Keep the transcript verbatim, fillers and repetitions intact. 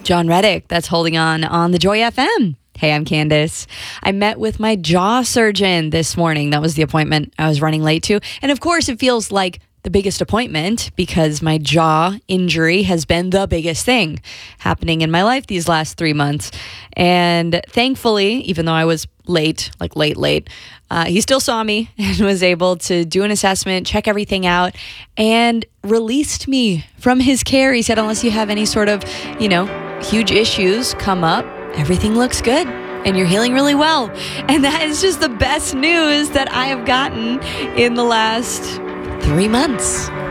John Reddick. That's Holding On on the Joy F M. Hey, I'm Candace. I met with my jaw surgeon this morning. That was the appointment I was running late to. And of course, it feels like the biggest appointment because my jaw injury has been the biggest thing happening in my life these last three months. And thankfully, even though I was late, like late, late, uh, he still saw me and was able to do an assessment, check everything out, and released me from his care. He said, unless you have any sort of, you know, huge issues come up, everything looks good and you're healing really well. And that is just the best news that I have gotten in the last three months.